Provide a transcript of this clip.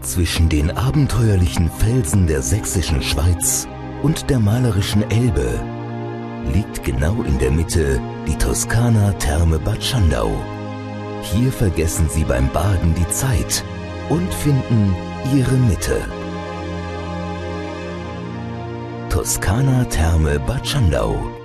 Zwischen den abenteuerlichen Felsen der sächsischen Schweiz und der malerischen Elbe liegt genau in der Mitte die Toskana-Therme Bad Schandau. Hier vergessen Sie beim Baden die Zeit und finden Ihre Mitte. Toskana-Therme Bad Schandau.